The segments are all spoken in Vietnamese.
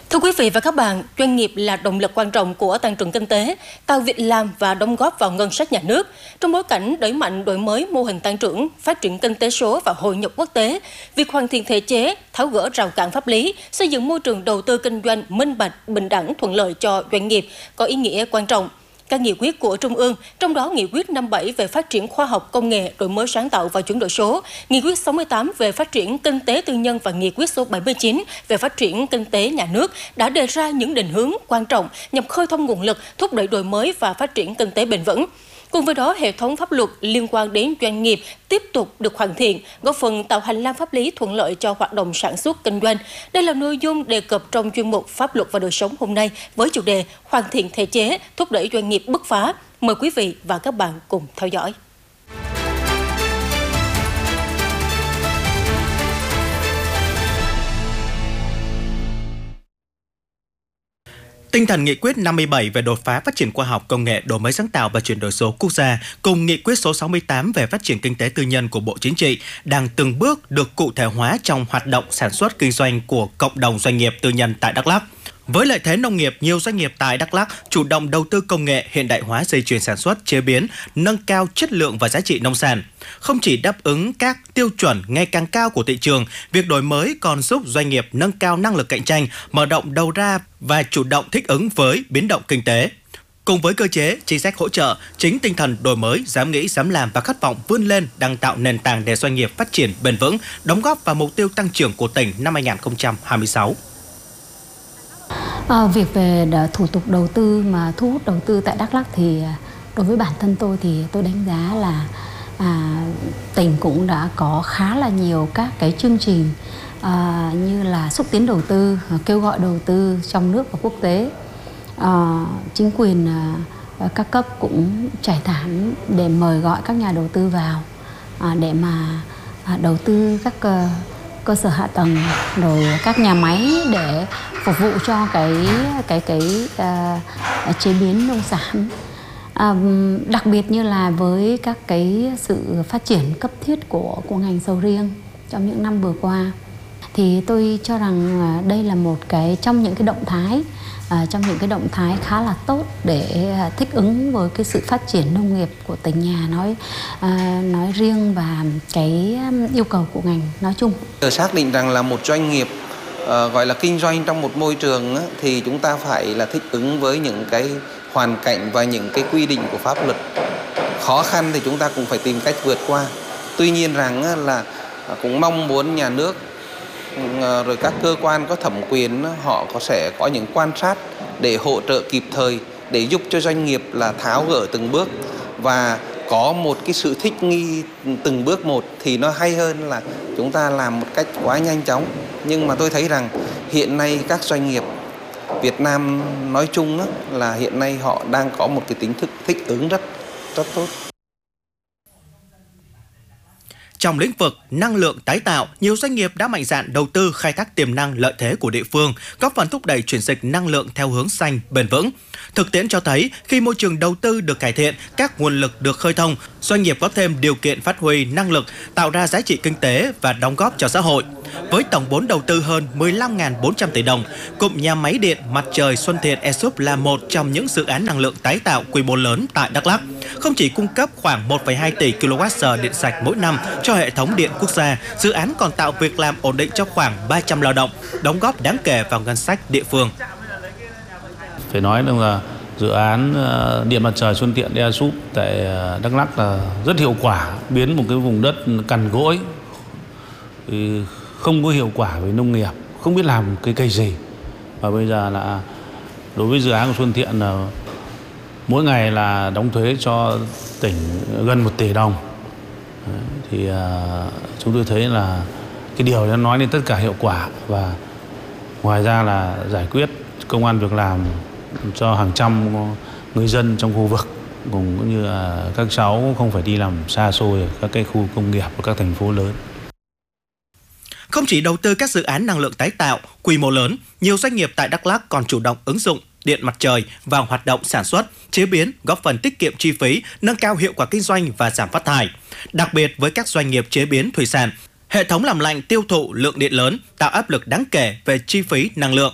Thưa quý vị và các bạn, doanh nghiệp là động lực quan trọng của tăng trưởng kinh tế, tạo việc làm và đóng góp vào ngân sách nhà nước. Trong bối cảnh đẩy mạnh đổi mới mô hình tăng trưởng, phát triển kinh tế số và hội nhập quốc tế, việc hoàn thiện thể chế, tháo gỡ rào cản pháp lý, xây dựng môi trường đầu tư kinh doanh minh bạch, bình đẳng, thuận lợi cho doanh nghiệp có ý nghĩa quan trọng. Các nghị quyết của Trung ương, trong đó nghị quyết 57 về phát triển khoa học công nghệ, đổi mới sáng tạo và chuyển đổi số, nghị quyết 68 về phát triển kinh tế tư nhân và nghị quyết số 79 về phát triển kinh tế nhà nước đã đề ra những định hướng quan trọng nhằm khơi thông nguồn lực, thúc đẩy đổi mới và phát triển kinh tế bền vững. Cùng với đó, hệ thống pháp luật liên quan đến doanh nghiệp tiếp tục được hoàn thiện, góp phần tạo hành lang pháp lý thuận lợi cho hoạt động sản xuất kinh doanh. Đây là nội dung đề cập trong chuyên mục Pháp luật và đời sống hôm nay với chủ đề hoàn thiện thể chế, thúc đẩy doanh nghiệp bứt phá. Mời quý vị và các bạn cùng theo dõi. Tinh thần nghị quyết 57 về đột phá phát triển khoa học công nghệ, đổi mới sáng tạo và chuyển đổi số quốc gia cùng nghị quyết số 68 về phát triển kinh tế tư nhân của Bộ Chính trị đang từng bước được cụ thể hóa trong hoạt động sản xuất kinh doanh của cộng đồng doanh nghiệp tư nhân tại Đắk Lắk. Với lợi thế nông nghiệp, nhiều doanh nghiệp tại Đắk Lắk chủ động đầu tư công nghệ, hiện đại hóa dây chuyền sản xuất, chế biến, nâng cao chất lượng và giá trị nông sản. Không chỉ đáp ứng các tiêu chuẩn ngày càng cao của thị trường, việc đổi mới còn giúp doanh nghiệp nâng cao năng lực cạnh tranh, mở rộng đầu ra và chủ động thích ứng với biến động kinh tế. Cùng với cơ chế, chính sách hỗ trợ, chính tinh thần đổi mới, dám nghĩ, dám làm và khát vọng vươn lên đang tạo nền tảng để doanh nghiệp phát triển bền vững, đóng góp vào mục tiêu tăng trưởng của tỉnh năm 2026. Việc về thủ tục đầu tư mà thu hút đầu tư tại Đắk Lắk thì đối với bản thân tôi thì tôi đánh giá là tỉnh cũng đã có khá là nhiều các cái chương trình như là xúc tiến đầu tư, kêu gọi đầu tư trong nước và quốc tế. Chính quyền các cấp cũng trải thảm để mời gọi các nhà đầu tư vào để mà đầu tư các cơ sở hạ tầng rồi các nhà máy để phục vụ cho cái chế biến nông sản. Đặc biệt như là với các cái sự phát triển cấp thiết của ngành sầu riêng trong những năm vừa qua, thì tôi cho rằng đây là một cái trong những cái động thái khá là tốt để thích ứng với cái sự phát triển nông nghiệp của tỉnh nhà nói riêng và cái yêu cầu của ngành nói chung. Xác định rằng là một doanh nghiệp gọi là kinh doanh trong một môi trường thì chúng ta phải là thích ứng với những cái hoàn cảnh và những cái quy định của pháp luật. Khó khăn thì chúng ta cũng phải tìm cách vượt qua. Tuy nhiên rằng là cũng mong muốn nhà nước rồi các cơ quan có thẩm quyền họ sẽ có những quan sát để hỗ trợ kịp thời, để giúp cho doanh nghiệp là tháo gỡ từng bước và có một cái sự thích nghi từng bước một thì nó hay hơn là chúng ta làm một cách quá nhanh chóng. Nhưng mà tôi thấy rằng hiện nay các doanh nghiệp Việt Nam nói chung là hiện nay họ đang có một cái tính thích ứng rất tốt. Trong lĩnh vực năng lượng tái tạo, nhiều doanh nghiệp đã mạnh dạn đầu tư khai thác tiềm năng lợi thế của địa phương, góp phần thúc đẩy chuyển dịch năng lượng theo hướng xanh, bền vững. Thực tiễn cho thấy, khi môi trường đầu tư được cải thiện, các nguồn lực được khơi thông, doanh nghiệp có thêm điều kiện phát huy năng lực, tạo ra giá trị kinh tế và đóng góp cho xã hội. Với tổng vốn đầu tư hơn 15.400 tỷ đồng, cụm nhà máy điện mặt trời Xuân Thiện Esup là một trong những dự án năng lượng tái tạo quy mô lớn tại Đắk Lắk. Không chỉ cung cấp khoảng 1,2 tỷ kWh điện sạch mỗi năm cho hệ thống điện quốc gia, dự án còn tạo việc làm ổn định cho khoảng 300 lao động, đóng góp đáng kể vào ngân sách địa phương. Phải nói rằng là dự án điện mặt trời Xuân Thiện Esup tại Đắk Lắk là rất hiệu quả, biến một cái vùng đất cằn cỗi không có hiệu quả về nông nghiệp, không biết làm cái cây gì. Và bây giờ là đối với dự án của Xuân Thiện là mỗi ngày là đóng thuế cho tỉnh gần 1 tỷ đồng. Thì chúng tôi thấy là cái điều đó nói lên tất cả hiệu quả, và ngoài ra là giải quyết công ăn việc làm cho hàng trăm người dân trong khu vực, cũng như là các cháu không phải đi làm xa xôi ở các cái khu công nghiệp và các thành phố lớn. Không chỉ đầu tư các dự án năng lượng tái tạo quy mô lớn, nhiều doanh nghiệp tại Đắk Lắk còn chủ động ứng dụng điện mặt trời vào hoạt động sản xuất, chế biến, góp phần tiết kiệm chi phí, nâng cao hiệu quả kinh doanh và giảm phát thải. Đặc biệt với các doanh nghiệp chế biến thủy sản, hệ thống làm lạnh tiêu thụ lượng điện lớn, tạo áp lực đáng kể về chi phí năng lượng.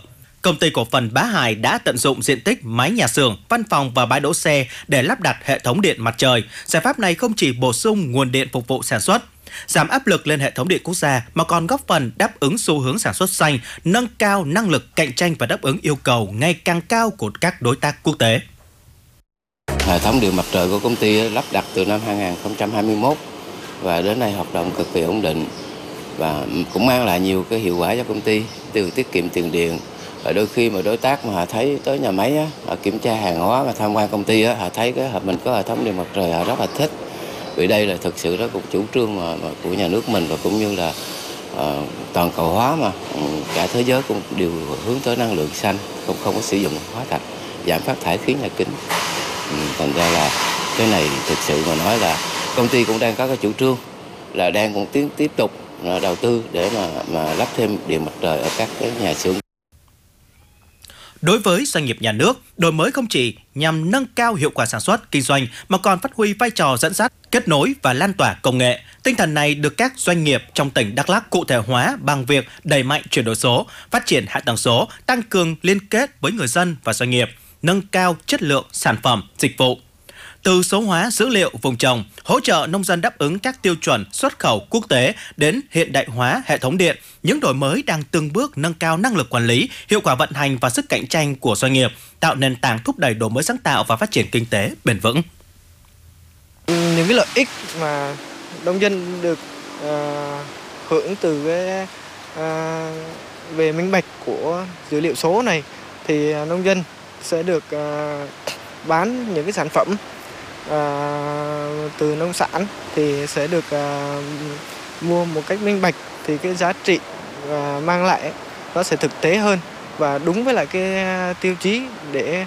Công ty cổ phần Bá Hải đã tận dụng diện tích mái nhà xưởng, văn phòng và bãi đỗ xe để lắp đặt hệ thống điện mặt trời. Giải pháp này không chỉ bổ sung nguồn điện phục vụ sản xuất, giảm áp lực lên hệ thống điện quốc gia mà còn góp phần đáp ứng xu hướng sản xuất xanh, nâng cao năng lực cạnh tranh và đáp ứng yêu cầu ngày càng cao của các đối tác quốc tế. Hệ thống điện mặt trời của công ty lắp đặt từ năm 2021 và đến nay hoạt động cực kỳ ổn định và cũng mang lại nhiều cái hiệu quả cho công ty, từ tiết kiệm tiền điện. Và đôi khi mà đối tác mà họ thấy tới nhà máy họ kiểm tra hàng hóa mà tham quan công ty họ thấy mình có hệ thống điện mặt trời họ rất là thích. Vì đây là thực sự đó cũng chủ trương của nhà nước mình và cũng như là toàn cầu hóa mà cả thế giới cũng đều hướng tới năng lượng xanh, không có sử dụng hóa thạch, giảm phát thải khí nhà kính. Thành ra là cái này thực sự mà nói là công ty cũng đang có cái chủ trương là đang cũng tiếp tục đầu tư để mà lắp thêm điện mặt trời ở các cái nhà xưởng. Đối với doanh nghiệp nhà nước, đổi mới không chỉ nhằm nâng cao hiệu quả sản xuất, kinh doanh mà còn phát huy vai trò dẫn dắt, kết nối và lan tỏa công nghệ. Tinh thần này được các doanh nghiệp trong tỉnh Đắk Lắk cụ thể hóa bằng việc đẩy mạnh chuyển đổi số, phát triển hạ tầng số, tăng cường liên kết với người dân và doanh nghiệp, nâng cao chất lượng sản phẩm, dịch vụ. Từ số hóa dữ liệu vùng trồng, hỗ trợ nông dân đáp ứng các tiêu chuẩn xuất khẩu quốc tế đến hiện đại hóa hệ thống điện, những đổi mới đang từng bước nâng cao năng lực quản lý, hiệu quả vận hành và sức cạnh tranh của doanh nghiệp, tạo nền tảng thúc đẩy đổi mới sáng tạo và phát triển kinh tế bền vững. Những cái lợi ích mà nông dân được hưởng từ cái về minh bạch của dữ liệu số này thì nông dân sẽ được bán những cái sản phẩm từ nông sản thì sẽ được mua một cách minh bạch, thì cái giá trị mang lại nó sẽ thực tế hơn và đúng với lại cái tiêu chí để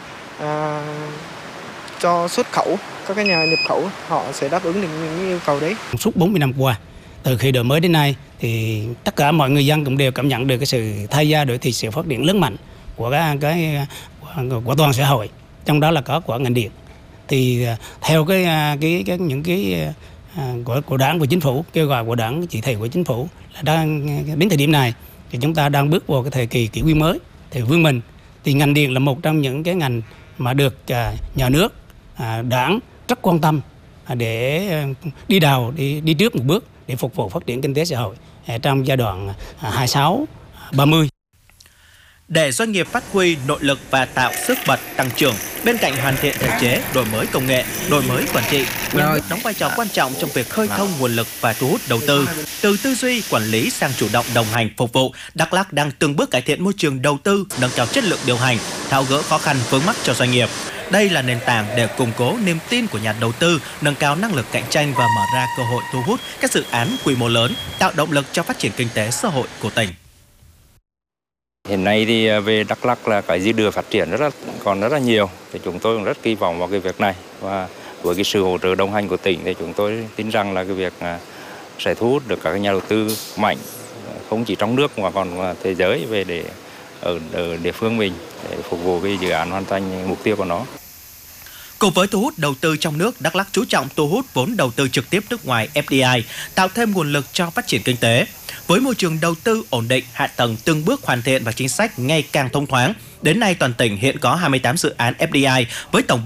cho xuất khẩu. Các cái nhà nhập khẩu họ sẽ đáp ứng được những yêu cầu đấy. Suốt 40 năm qua, từ khi đổi mới đến nay thì tất cả mọi người dân cũng đều cảm nhận được cái sự thay đổi thì sự phát triển lớn mạnh của của toàn xã hội, trong đó là có của ngành điện. Thì theo những cái của Đảng và Chính phủ, kêu gọi của Đảng, chỉ thị của Chính phủ là đến thời điểm này thì chúng ta đang bước vào cái thời kỳ kỷ nguyên mới, thời vươn mình. Thì ngành điện là một trong những cái ngành mà được nhà nước, Đảng rất quan tâm để đi trước một bước để phục vụ phát triển kinh tế xã hội trong giai đoạn 26-30. Để doanh nghiệp phát huy nội lực và tạo sức bật tăng trưởng, bên cạnh hoàn thiện thể chế, đổi mới công nghệ, đổi mới quản trị, nhà nước đóng vai trò quan trọng trong việc khơi thông nguồn lực và thu hút đầu tư. Từ tư duy quản lý sang chủ động đồng hành phục vụ, Đắk Lắk đang từng bước cải thiện môi trường đầu tư, nâng cao chất lượng điều hành, tháo gỡ khó khăn vướng mắc cho doanh nghiệp. Đây là nền tảng để củng cố niềm tin của nhà đầu tư, nâng cao năng lực cạnh tranh và mở ra cơ hội thu hút các dự án quy mô lớn, tạo động lực cho phát triển kinh tế xã hội của tỉnh. Hiện nay thì về Đắk Lắk là cái dư địa phát triển còn rất là nhiều, thì chúng tôi cũng rất kỳ vọng vào cái việc này, và với cái sự hỗ trợ đồng hành của tỉnh thì chúng tôi tin rằng là cái việc sẽ thu hút được các nhà đầu tư mạnh, không chỉ trong nước mà còn thế giới về để ở địa phương mình để phục vụ cái dự án hoàn thành mục tiêu của nó. Cùng với thu hút đầu tư trong nước, Đắk Lắk chú trọng thu hút vốn đầu tư trực tiếp nước ngoài FDI, tạo thêm nguồn lực cho phát triển kinh tế. Với môi trường đầu tư ổn định, hạ tầng từng bước hoàn thiện và chính sách ngày càng thông thoáng, đến nay toàn tỉnh hiện có 28 dự án FDI với tổng vốn